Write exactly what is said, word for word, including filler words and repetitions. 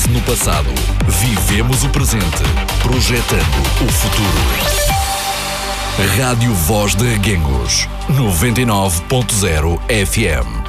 perdeu-se no passado. Vivemos o presente, projetando o futuro. Rádio Voz de Aguengos, noventa e nove ponto zero F M.